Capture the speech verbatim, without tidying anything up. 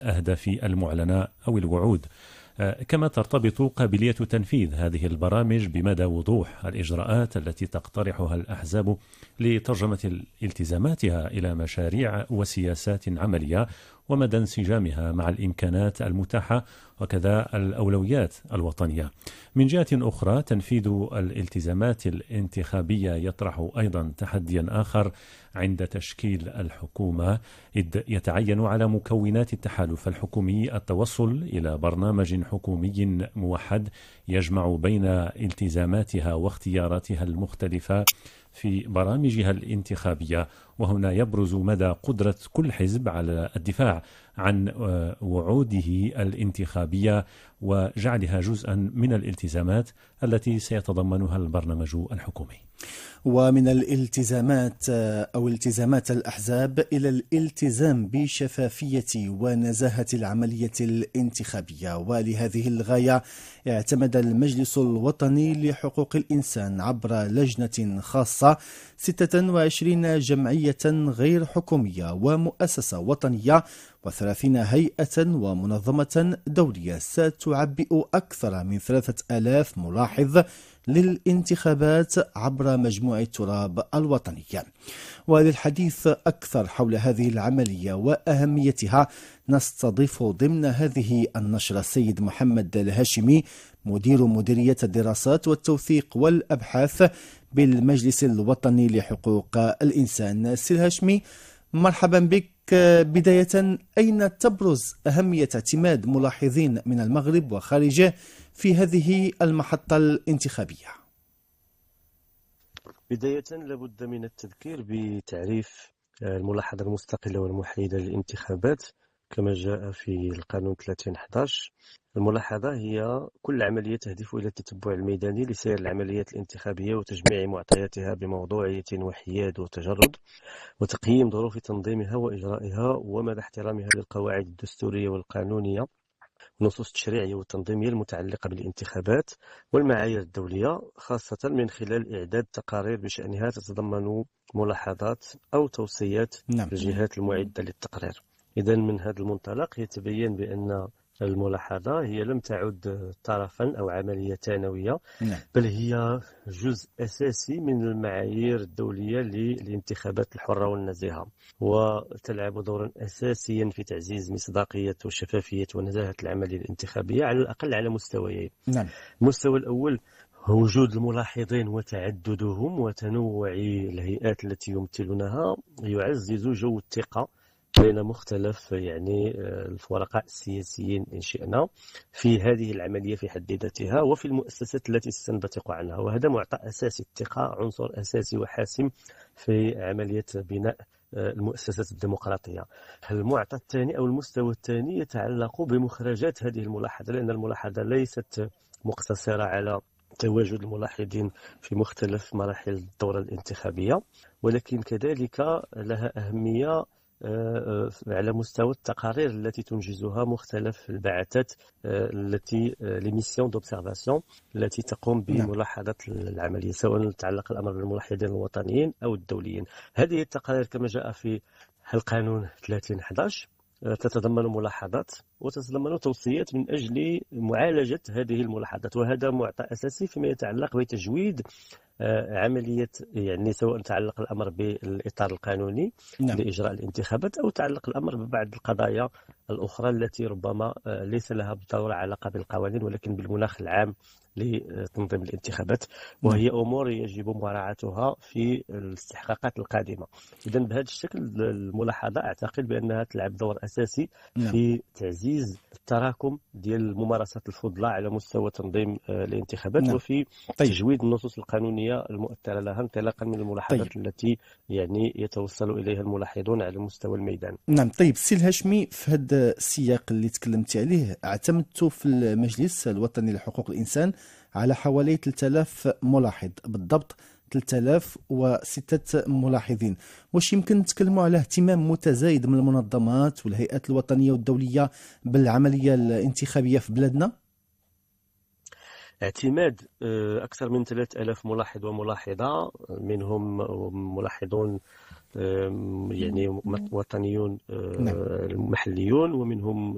الأهداف المعلنة أو الوعود. كما ترتبط قابلية تنفيذ هذه البرامج بمدى وضوح الإجراءات التي تقترحها الأحزاب لترجمة التزاماتها إلى مشاريع وسياسات عملية، ومدى انسجامها مع الإمكانات المتاحة وكذا الأولويات الوطنية. من جهة أخرى، تنفيذ الالتزامات الانتخابية يطرح أيضا تحديا آخر عند تشكيل الحكومة، إذ يتعين على مكونات التحالف الحكومي التوصل إلى برنامج حكومي موحد يجمع بين التزاماتها واختياراتها المختلفة في برامجها الانتخابية. وهنا يبرز مدى قدرة كل حزب على الدفاع عن وعوده الانتخابية وجعلها جزءا من الالتزامات التي سيتضمنها البرنامج الحكومي. ومن الالتزامات أو التزامات الأحزاب إلى الالتزام بشفافية ونزاهة العملية الانتخابية. ولهذه الغاية اعتمد المجلس الوطني لحقوق الإنسان عبر لجنة خاصة ستة وعشرين جمعية غير حكومية ومؤسسة وطنية وثلاثين هيئة ومنظمة دولية ستعبئ أكثر من ثلاثة آلاف ملاحظ للانتخابات عبر مجموع التراب الوطني. وللحديث أكثر حول هذه العملية وأهميتها نستضيف ضمن هذه النشرة السيد محمد الهاشمي، مدير مديرية الدراسات والتوثيق والأبحاث بالمجلس الوطني لحقوق الإنسان. سيد الهاشمي، مرحبا بك. بداية، أين تبرز أهمية اعتماد ملاحظين من المغرب وخارجه في هذه المحطة الانتخابية؟ بداية لابد من التذكير بتعريف الملاحظة المستقلة والمحايدة للانتخابات كما جاء في القانون ثلاثين أحد عشر. الملاحظة هي كل عملية تهدف إلى التتبع الميداني لسير العمليات الانتخابية وتجميع معطياتها بموضوعية وحياد وتجرد، وتقييم ظروف تنظيمها وإجرائها ومدى احترامها للقواعد الدستورية والقانونية والنصوص التشريعية والتنظيمية المتعلقة بالانتخابات والمعايير الدولية، خاصة من خلال إعداد تقارير بشأنها تتضمن ملاحظات أو توصيات نعم. الجهات المعدة للتقرير. إذن من هذا المنطلق يتبين بأن الملاحظة هي لم تعد طرفا أو عملية ثانوية، نعم. بل هي جزء أساسي من المعايير الدولية للانتخابات الحرة والنزيهة، وتلعب دورا أساسيا في تعزيز مصداقية وشفافية ونزاهة العملية الانتخابية على الأقل على مستويين. نعم. المستوى الأول وجود الملاحظين وتعددهم وتنوع الهيئات التي يمثلونها يعزز جو الثقة بين مختلف يعني الفرقاء السياسيين إن شئنا في هذه العملية في حد ذاتها وفي المؤسسات التي ستنبثق عنها، وهذا معطى أساسي. الثقة عنصر أساسي وحاسم في عملية بناء المؤسسات الديمقراطية. المعطى الثاني أو المستوى الثاني يتعلق بمخرجات هذه الملاحظة، لأن الملاحظة ليست مقتصرة على تواجد الملاحظين في مختلف مراحل الدورة الانتخابية، ولكن كذلك لها أهمية على مستوى التقارير التي تنجزها مختلف البعثات التي لميسيون دوبسيرفاسيون التي تقوم بملاحظة العملية، سواء تعلق الأمر بالملاحظين الوطنيين أو الدوليين. هذه التقارير كما جاء في القانون ثلاثين أحد عشر تتضمن ملاحظات وتتضمن توصيات من أجل معالجة هذه الملاحظات، وهذا معطى أساسي فيما يتعلق بتجويد عملية يعني سواء تعلق الأمر بالإطار القانوني نعم. لإجراء الانتخابات أو تعلق الأمر ببعض القضايا الأخرى التي ربما ليس لها بالضرورة علاقة بالقوانين ولكن بالمناخ العام لتنظيم الانتخابات، وهي أمور يجب مراعاتها في الاستحقاقات القادمة. إذن بهذا الشكل الملاحظة أعتقد بأنها تلعب دور أساسي في تعزيز التراكم ديال الممارسات الفضلى على مستوى تنظيم الانتخابات نعم. وفي طيب. تجويد النصوص القانونية المؤثرة لها انطلاقا من الملاحظات طيب. التي يعني يتوصل إليها الملاحظون على مستوى الميدان. نعم. طيب سي الهاشمي، في هذا السياق اللي تكلمت عليه اعتمدتوا في المجلس الوطني لحقوق الإنسان على حوالي ثلاثة آلاف ملاحظ، بالضبط ثلاثة آلاف وستة ملاحظين. واش يمكن تكلموا على اهتمام متزايد من المنظمات والهيئات الوطنية والدولية بالعملية الانتخابية في بلادنا؟ اعتماد أكثر من ثلاثة آلاف ملاحظ وملاحظة، منهم ملاحظون يعني وطنيون نعم. محليون ومنهم